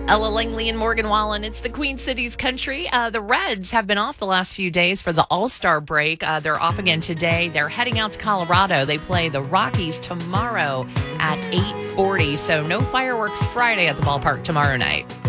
Ella Langley and Morgan Wallen. It's the Queen Cities Country. The Reds have been off the last few days for the All-Star break. They're off again today. They're heading out to Colorado. They play the Rockies tomorrow at 8:40. So no fireworks Friday at the ballpark tomorrow night.